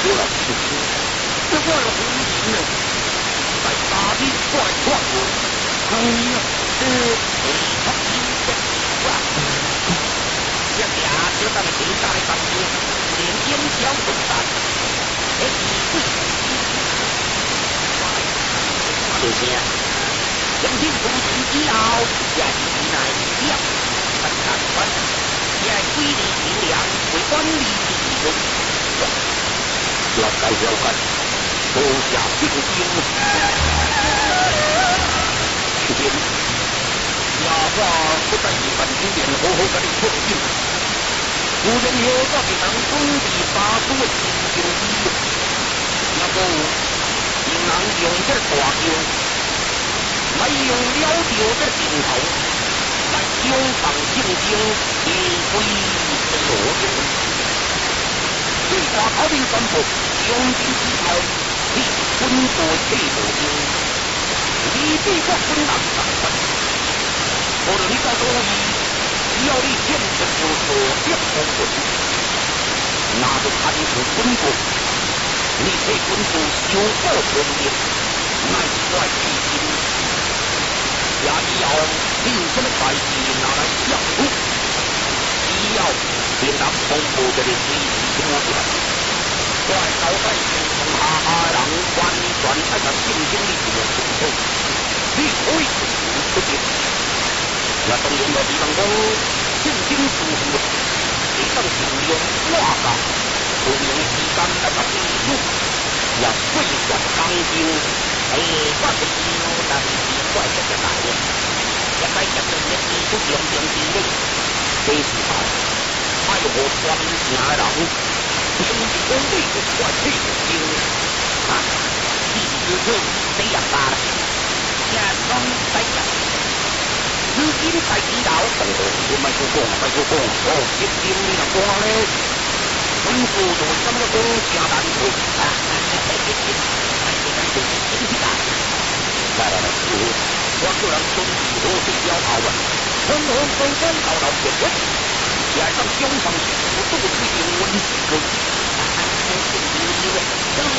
了，这我的夫人呢，在家里怪怪的，哎呀，他今天哇，这俩就当谁家的当兵，连烟硝都干，哎，这些相信不是以后也是来了，看看看，也规律明亮，为管理地位。了解了解，多下定金。士兵，哑话不在你本经典，好好给你确定。有人有道的能准备杀出的新兵衣，那个应当用这大枪，没用了掉这顶头，来勇放进京，以归所用。对华考兵宣布，用兵之后，立军队配部兵，以帝国军人上分。无论你到多义，只要你坚持有所接方针，那就看出军部。你替军部修复军力，乃怪必经。也以后你有什么大事拿来相助，只要领导公布这个随时目标。我交代先从下人完全按照圣经里面的程度，你可以不定。那当然有地方讲，圣经书是你当使用我讲，不明时间来把技术，也岁月钢筋，我是知道，但是我是个大人，也该讲这些技术用经之类，这时候还有我专家人。平时工会的帅气的精啊，历史课这样大了，现在在讲，资金在指导，我麦克风，哦，一定你那讲咧，吩咐就为什么讲正难听啊？来，我叫人准备好水表后啊，通通都讲到老前面。也让江上不肚子英文是个。